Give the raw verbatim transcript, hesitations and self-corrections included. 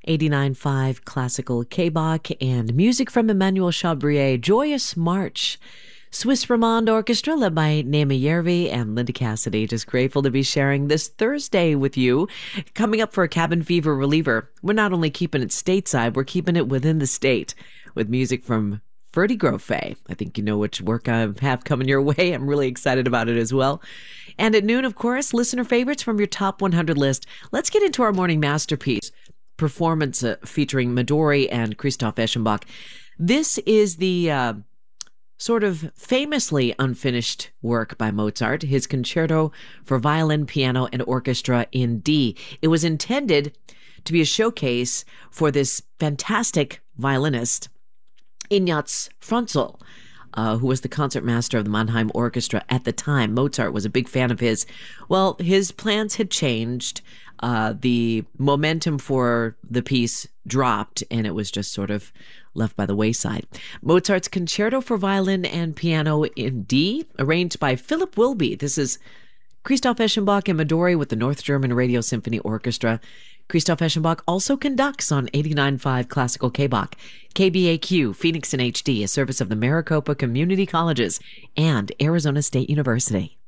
eighty-nine point five Classical K-Bach and music from Emmanuel Chabrier, Joyous March. Swiss Romand Orchestra led by Naomi Järvi and Linda Cassidy. Just grateful to be sharing this Thursday with you. Coming up for a Cabin Fever reliever, we're not only keeping it stateside, we're keeping it within the state with music from Ferdy Grofé. I think you know which work I have coming your way. I'm really excited about it as well. And at noon, of course, listener favorites from your top one hundred list. Let's get into our morning masterpiece performance uh, featuring Midori and Christoph Eschenbach. This is the uh, sort of famously unfinished work by Mozart, his concerto for violin, piano, and orchestra in D. It was intended to be a showcase for this fantastic violinist, Ignaz Franzl, uh, who was the concertmaster of the Mannheim Orchestra at the time. Mozart was a big fan of his. Well, his plans had changed. Uh, the momentum for the piece dropped, and it was just sort of left by the wayside. Mozart's Concerto for Violin and Piano in D, arranged by Philip Wilby. This is Christoph Eschenbach and Midori with the North German Radio Symphony Orchestra. Christoph Eschenbach also conducts on eighty-nine point five Classical K-Bach, K B A Q, Phoenix in H D, a service of the Maricopa Community Colleges and Arizona State University.